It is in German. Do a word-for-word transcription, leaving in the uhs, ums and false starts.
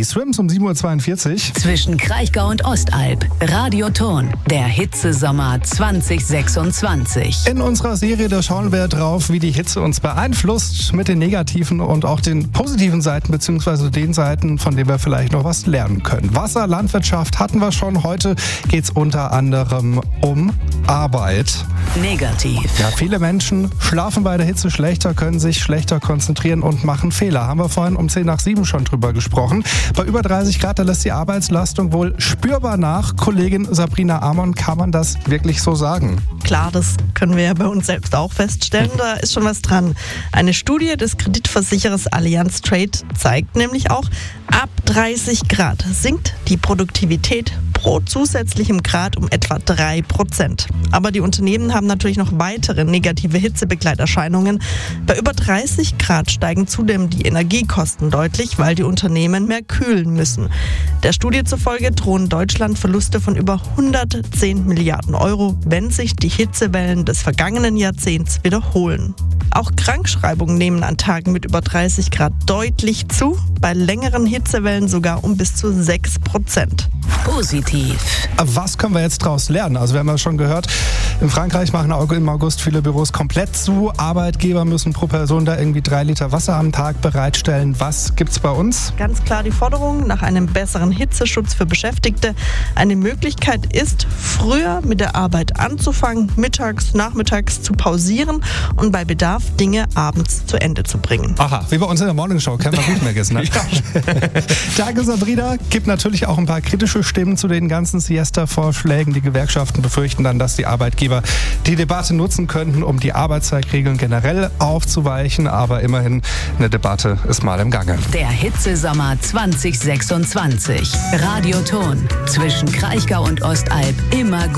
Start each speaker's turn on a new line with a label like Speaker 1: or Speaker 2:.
Speaker 1: Swims um sieben Uhr zweiundvierzig.
Speaker 2: Zwischen Kraichgau und Ostalb. Radioton. Der Hitzesommer zwanzig sechsundzwanzig.
Speaker 1: In unserer Serie, da schauen wir drauf, wie die Hitze uns beeinflusst mit den negativen und auch den positiven Seiten, beziehungsweise den Seiten, von denen wir vielleicht noch was lernen können. Wasser, Landwirtschaft hatten wir schon. Heute geht es unter anderem um Arbeit.
Speaker 2: Negativ.
Speaker 1: Ja, viele Menschen schlafen bei der Hitze schlechter, können sich schlechter konzentrieren und machen Fehler. Haben wir vorhin um zehn nach sieben schon drüber gesprochen. Bei über dreißig Grad, da lässt die Arbeitslastung wohl spürbar nach. Kollegin Sabrina Amon, kann man das wirklich so sagen?
Speaker 3: Klar, das können wir ja bei uns selbst auch feststellen. Da ist schon was dran. Eine Studie des Kreditversicherers Allianz Trade zeigt nämlich auch, ab dreißig Grad sinkt die Produktivität pro zusätzlichem Grad um etwa drei Prozent. Aber die Unternehmen haben natürlich noch weitere negative Hitzebegleiterscheinungen. Bei über dreißig Grad steigen zudem die Energiekosten deutlich, weil die Unternehmen mehr kühlen müssen. Der Studie zufolge drohen Deutschland Verluste von über hundertzehn Milliarden Euro, wenn sich die Hitzewellen des vergangenen Jahrzehnts wiederholen. Auch Krankschreibungen nehmen an Tagen mit über dreißig Grad deutlich zu, bei längeren Hitzewellen sogar um bis zu sechs Prozent.
Speaker 2: Positiv.
Speaker 1: Was können wir jetzt daraus lernen? Also wir haben ja schon gehört, in Frankreich machen im August viele Büros komplett zu. Arbeitgeber müssen pro Person da irgendwie drei Liter Wasser am Tag bereitstellen. Was gibt's bei uns?
Speaker 3: Ganz klar die Forderung nach einem besseren Hitzeschutz für Beschäftigte. Eine Möglichkeit ist, früher mit der Arbeit anzufangen, mittags, nachmittags zu pausieren und bei Bedarf Dinge abends zu Ende zu bringen.
Speaker 1: Aha, wie bei uns in der Morningshow, kennen wir gut mehr gestern. Ne? Danke, Sabrina. Gibt natürlich auch ein paar kritische Stimmen zu den ganzen Siesta-Vorschlägen. Die Gewerkschaften befürchten dann, dass die Arbeitgeber die Debatte nutzen könnten, um die Arbeitszeitregeln generell aufzuweichen. Aber immerhin, eine Debatte ist mal im Gange.
Speaker 2: Der Hitzesommer zwanzig sechsundzwanzig. Radioton. Zwischen Kraichgau und Ostalb immer gut.